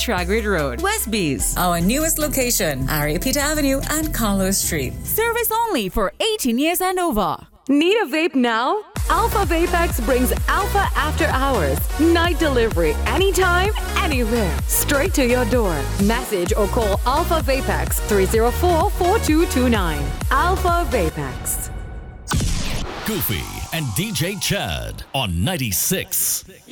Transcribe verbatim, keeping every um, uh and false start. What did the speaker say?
Tragrid Road. Westbees. Our newest location, Ari Peter Avenue and Carlos Street. Service only for eighteen years and over. Need a vape now? Alpha Vapex brings Alpha After Hours. Night delivery anytime, anywhere. Straight to your door. Message or call Alpha Vapex three oh four, four two two nine. Alpha Vapex. Goofy and D J Chad on ninety-six.